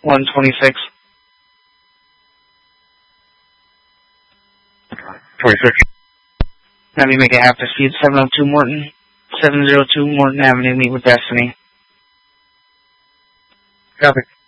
126. 26. Let me make it half the speed. 702 Morton. 702 Morton Avenue. Meet with Destiny. Copy.